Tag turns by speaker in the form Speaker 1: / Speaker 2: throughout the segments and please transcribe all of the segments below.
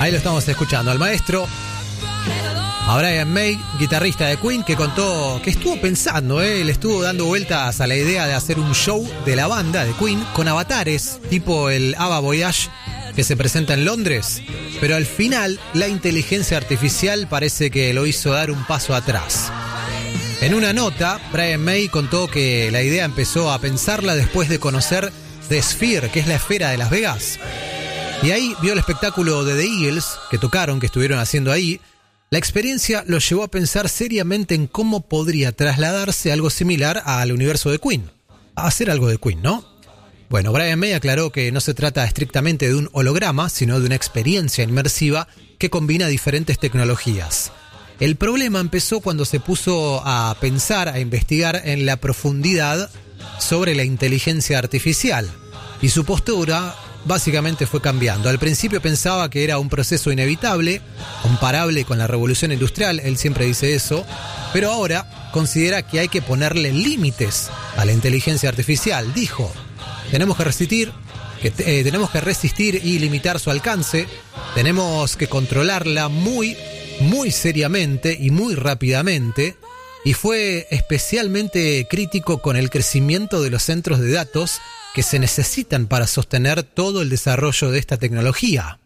Speaker 1: Ahí lo estamos escuchando, al maestro, a Brian May, guitarrista de Queen, que contó que estuvo pensando, le estuvo dando vueltas a la idea de hacer un show de la banda de Queen con avatares, tipo el Ava Voyage que se presenta en Londres, pero al final la inteligencia artificial parece que lo hizo dar un paso atrás. En una nota, Brian May contó que la idea empezó a pensarla después de conocer The Sphere, que es la esfera de Las Vegas. Y ahí vio el espectáculo de The Eagles, que tocaron, que estuvieron haciendo ahí. La experiencia lo llevó a pensar seriamente en cómo podría trasladarse algo similar al universo de Queen. A hacer algo de Queen, ¿no? Bueno, Brian May aclaró que no se trata estrictamente de un holograma, sino de una experiencia inmersiva que combina diferentes tecnologías. El problema empezó cuando se puso a pensar, a investigar en la profundidad sobre la inteligencia artificial. Y su postura básicamente fue cambiando. Al principio pensaba que era un proceso inevitable, comparable con la revolución industrial, él siempre dice eso, pero ahora considera que hay que ponerle límites a la inteligencia artificial. Dijo, tenemos que resistir y limitar su alcance, tenemos que controlarla muy seriamente y muy rápidamente, y fue especialmente crítico con el crecimiento de los centros de datos que se necesitan para sostener todo el desarrollo de esta tecnología.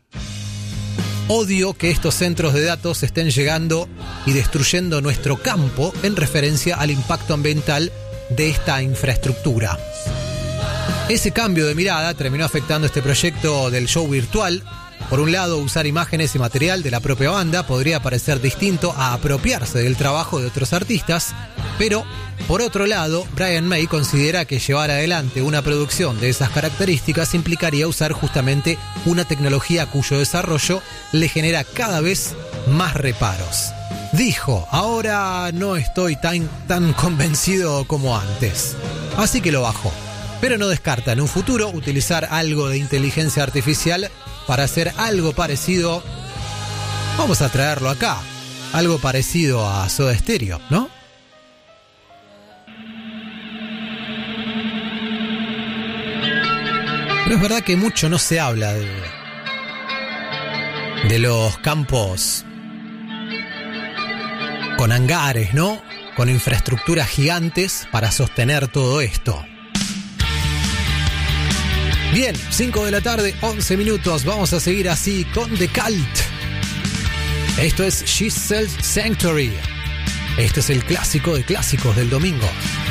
Speaker 1: Odio que estos centros de datos estén llegando y destruyendo nuestro campo en referencia al impacto ambiental de esta infraestructura. Ese cambio de mirada terminó afectando este proyecto del show virtual. Por un lado, usar imágenes y material de la propia banda podría parecer distinto a apropiarse del trabajo de otros artistas, pero por otro lado, Brian May considera que llevar adelante una producción de esas características implicaría usar justamente una tecnología cuyo desarrollo le genera cada vez más reparos. Dijo, ahora no estoy tan convencido como antes, así que lo bajó. Pero no descarta en un futuro utilizar algo de inteligencia artificial para hacer algo parecido. Vamos a traerlo acá, algo parecido a Soda Stereo, ¿no? Pero es verdad que mucho no se habla de los campos con hangares, ¿no? Con infraestructuras gigantes para sostener todo esto. Bien, 5 de la tarde, 11 minutos. Vamos a seguir así con The Cult. Esto es She Sells Sanctuary. Este es el clásico de clásicos del domingo.